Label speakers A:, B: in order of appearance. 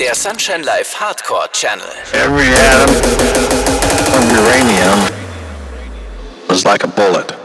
A: Der Sunshine Live Hardcore Channel.
B: Every atom of uranium was like a bullet.